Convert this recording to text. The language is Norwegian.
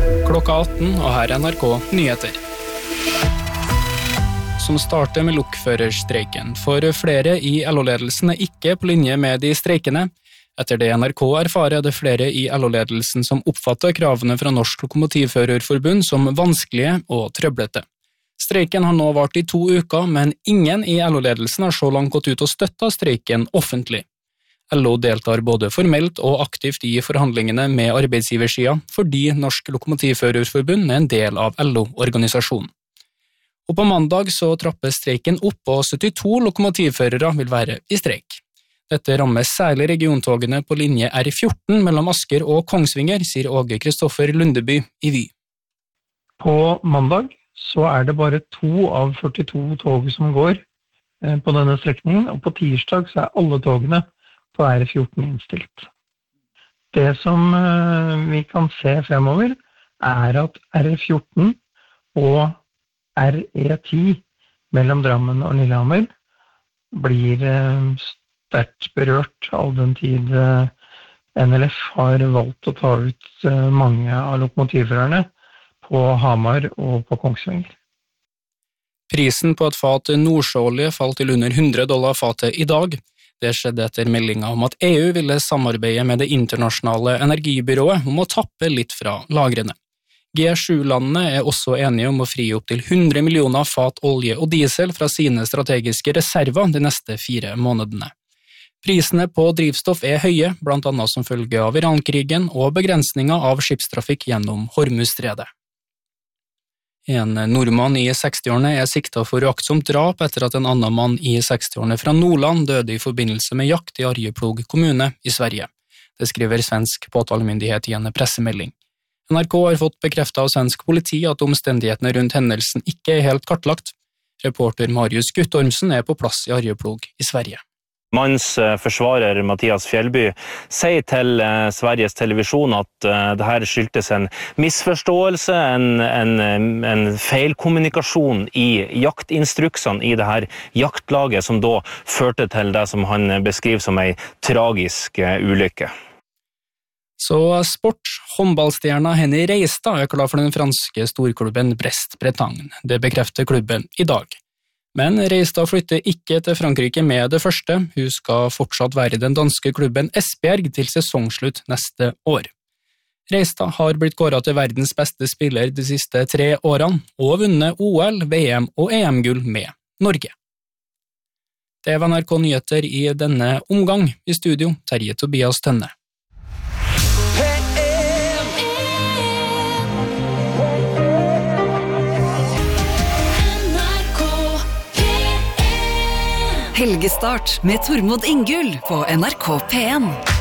Klokka 18, og her er NRK Nyheter. Som starter med lokførerstreiken, for flere i LO-ledelsen er ikke på linje med de streikende. Etter det NRK erfarer det flere i LO-ledelsen som oppfatter kravene fra Norsk Lokomotivførerforbund som vanskelige og trøblete. Streiken har nå vart i 2 uker, men ingen i LO-ledelsen har så langt gått ut og støttet streiken offentlig. LO deltar både formelt og aktivt i forhandlingene med arbeidsgiversiden, fordi Norsk Lokomotivførerforbund er en del av LO-organisasjonen. Og på mandag så trapper streiken opp, og 72 lokomotivførere vil være i streik. Dette rammer særlig regiontogene på linje R14 mellom Asker og Kongsvinger, sier Åge Kristoffer Lundeby i Vy. På mandag så er det bare 2 av 42 tog som går på denne strekningen, og på tirsdag så er alle togene på R14 innstilt. Det som vi kan se fremover er at R14 og RE10 mellom Drammen og Lillehammer blir sterkt berørt all den tid NLF har valgt å ta ut mange av lokomotivførerne på Hamar og på Kongsvinger. Prisen på et fat nordsjøolje falt til under $100 fatet i dag. Det skjedde etter meldinga om at EU ville samarbeide med det internasjonale energibyrået om å tappe litt fra lagrene. G7-landene er også enige om å fri opp til 100 millioner fat olje og diesel fra sine strategiske reserver de neste 4 månedene. Prisene på drivstoff er høye, blant annet som følge av Iran-krigen og begrensninger av skipstrafikk gjennom Hormuzstredet. En nordmann i 60-årene er siktet for uaktsomt drap etter at en annen mann i 60-årene fra Nordland døde i forbindelse med jakt i Arjeplog kommune i Sverige. Det skriver svensk påtalemyndighet i en pressemelding. NRK har fått bekreftet av svensk politi at omstendighetene rundt hendelsen ikke er helt kartlagt. Reporter Marius Guttormsen er på plass i Arjeplog i Sverige. Mannens forsvarer Mattias Fjellby sier til Sveriges Televisjon at det her skyldtes en misforståelse, en feilkommunikasjon i jaktinstruksene i det her jaktlaget, som da førte til det som han beskriver som en tragisk ulykke. Så sport. Håndballstjerna Henny Reistad er klar for den franske storklubben Brest-Bretagne. Det bekrefter klubben i dag. Men Reistad flytter ikke til Frankrike med det første. Hun skal fortsatt være i den danske klubben Esbjerg til sesongslutt neste år. Reistad har blitt kåret til verdens beste spiller de siste 3 årene, og vunnet OL, VM og EM-gull med Norge. Det var NRK Nyheter i denne omgang. I studio, Terje Tobias Tønne. Helgestart med Tormod Ingull på NRK P1.